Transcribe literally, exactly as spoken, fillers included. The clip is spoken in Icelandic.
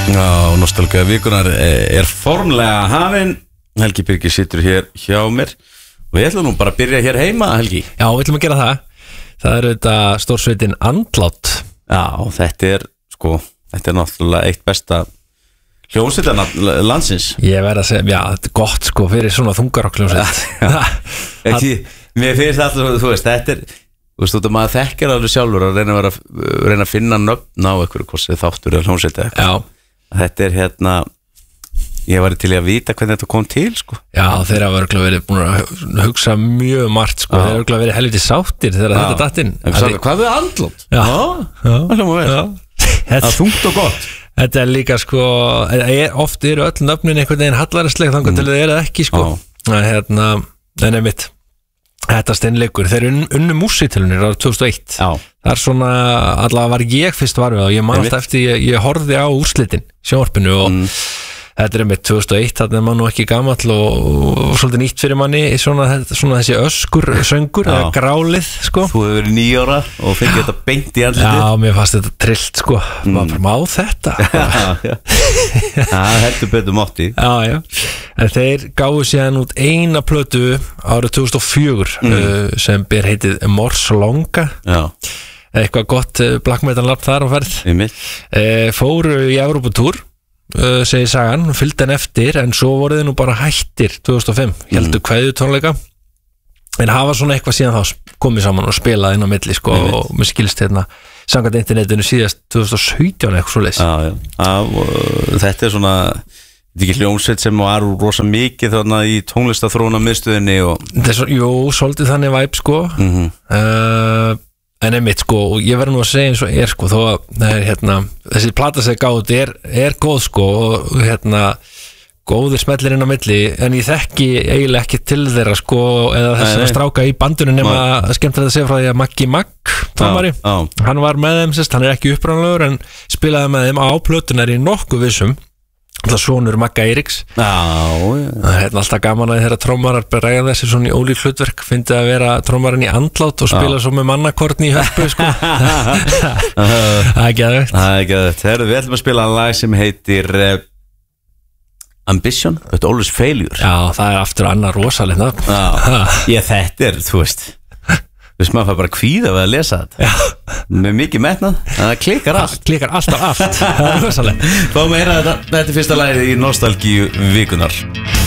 Já, nostalgía vikunar er formlega hafin. Helgi Birgir situr hér hjá mér. Við ætlum nú bara að byrja hér heima, Helgi. Já, við ætlum að gera það. Það er þetta stórsveitin Andlát. Já, þetta er, sko, þetta er náttúrulega eitt besta hljómsveitarna landsins. Ég verð að segja, já, þetta er gott, sko, fyrir svona þungarokk hljómsveit. Ekki, mér finnst alltaf, þú veist, þetta er, þú veist, þú veist, maður þekkir alveg sjálfur að reyna að, vera, reyna að finna nöfn á einhverju, hvort sem þáttur eða hljómsveit eða eitthvað. Já. Þetta er hérna, ég var til að vita hvernig þetta kom til, sko. Já, þeir hafa örgulega verið búin að hugsa mjög margt, sko. Já. Þeir hafa örgulega verið helviti sáttir þegar þetta datt inn. Hvað við Andlát? Já, já, já. Það er þungt og gott. Þetta er líka, sko, oft eru öll nöfnin einhvern veginn hallaræsleg þangar til þeir eru ekki, sko. Hérna, en einmitt, þetta steinleikur, þeir unnu unnu músítilunir árið tvö þúsund og eitt. Já. Það er svona, allavega var ég fyrst var við og ég man alltaf eftir, ég, ég horfði á úrslitin, sjónvarpinu og mm. þetta er með tvö þúsund og eitt, þannig að mann nú ekki gamall og, og svolítið nýtt fyrir manni svona, svona þessi öskur söngur eða grálið, sko. Þú hefur verið níu ára og fengið þetta beint í andlitið. Já, mér fannst þetta trillt, sko. Mm. Maður bara má þetta. Já, já. Það heldur betur mátti. Já, já. En þeir gáðu síðan út eina plötu árið tvö þúsund og fjögur mm. uh, sem ber heitið Morse Longa. Já. Eitthvað gott black metal lab þar á ferð. Uh, fóru í Evróputúr. Uh, segir sagan, fylgdi hann eftir en svo voru þið nú bara hættir tvö þúsund og fimm heldur mm. kveðju tónleika en hafa svona eitthvað síðan þá komið saman og spilað inn á milli, sko, og mér skilst hérna samkvæmt internetinu síðast tvö þúsund og sautján eitthvað svo leys. Já, já, já, þetta er svona þetta er ekki hljómsveit sem var rosa mikið þarna í tónlistaþróuna miðstöðinni og þetta er svo, jú, svolítið þannig væp, sko. Mhm. uh, En einmitt, sko, og ég verður nú að segja eins og er, sko, þó að það er, hérna, þessi plata sem gáð er, er góð, sko, og hérna, góðir smellir inn á milli, en ég þekki eiginlega ekki til þeirra, sko, eða þess að stráka í bandunum nema að skemmtilegt að segja frá því að Maggi Magg, tómari, hann var með þeim, sérst, hann er ekki upprænlegur, en spilaði með þeim á plötunar í nokkuð vissum, alltaf sonur Magga Eiríks. Já, já. Það er alltaf gaman að þeirra trómarar beræða þessi svona í ólík hlutverk, fyndi að vera trómarinn í Andlát og spila já. Svo með mannakortni í hörpu, sko. Það er geðveikt. Það er geðveikt. Herru, við ætlum að spila en lag sem heitir uh, Ambition, But Always Failure. Já, það er aftur annar rosalega nafn. Já, ég þetta er, þú veist Þú veist, maður fær bara kvíða við að lesa þetta. Já. Með mikið metnað, en það klikkar allt. Það klikkar alltaf allt. Það er rosalega. Fáum að heyra þetta, þetta er fyrsta lagið í nostalgíu vikunar.